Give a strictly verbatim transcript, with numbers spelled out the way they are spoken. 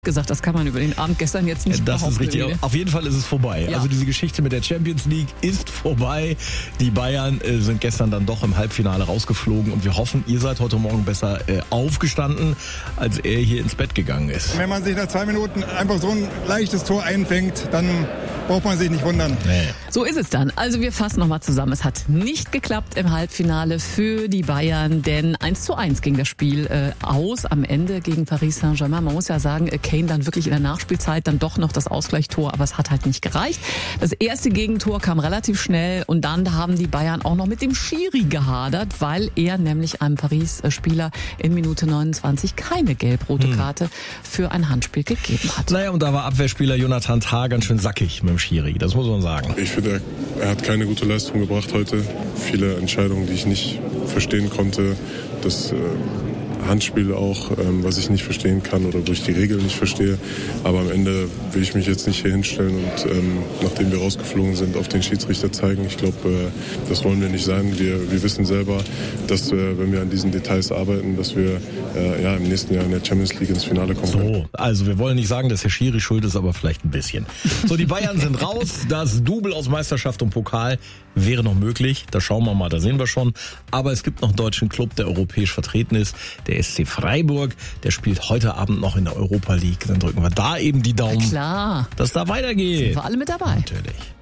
gesagt, das kann man über den Abend gestern jetzt nicht Das ist richtig. Rede. Auf jeden Fall ist es vorbei. Ja. Also diese Geschichte mit der Champions League ist vorbei. Die Bayern äh, sind gestern dann doch im Halbfinale rausgeflogen und wir hoffen, ihr seid heute Morgen besser äh, aufgestanden, als er hier ins Bett gegangen ist. Wenn man sich nach zwei Minuten einfach so ein leichtes Tor einfängt, dann braucht man sich nicht wundern. Nee. So ist es dann. Also wir fassen nochmal zusammen. Es hat nicht geklappt im Halbfinale für die Bayern, denn eins zu eins ging das Spiel äh, aus am Ende gegen Paris Saint-Germain. Man muss ja sagen, äh, Kane dann wirklich in der Nachspielzeit dann doch noch das Ausgleichstor, aber es hat halt nicht gereicht. Das erste Gegentor kam relativ schnell und dann haben die Bayern auch noch mit dem Schiri gehadert, weil er nämlich einem Paris-Spieler in Minute neunundzwanzig keine gelb-rote Karte für ein Handspiel gegeben hat. Naja, und da war Abwehrspieler Jonathan Tah ganz schön sackig mit dem Schiri, das muss man sagen. Ich finde, er, er hat keine gute Leistung gebracht heute. Viele Entscheidungen, die ich nicht verstehen konnte. Das äh, Handspiel auch, ähm, was ich nicht verstehen kann oder wo ich die Regeln nicht verstehe. Aber am Ende will ich mich jetzt nicht hier hinstellen und ähm, nachdem wir rausgeflogen sind, auf den Schiedsrichter zeigen. Ich glaube, äh, das wollen wir nicht sein. Wir, wir wissen selber, dass äh, wenn wir an diesen Details arbeiten, dass wir äh, ja, im nächsten Jahr in der Champions League ins Finale kommen können. So, also wir wollen nicht sagen, dass Herr Schiri schuld ist, aber vielleicht ein bisschen. So, die Bayern sind raus. Das Double aus Meisterschaft und Pokal wäre noch möglich. Da schauen wir mal, da sehen wir schon. Aber es gibt noch einen deutschen Club, der europäisch vertreten ist. Der S C Freiburg. Der spielt heute Abend noch in der Europa League. Dann drücken wir da eben die Daumen, Klar, dass da weitergeht. sind wir alle mit dabei. Natürlich.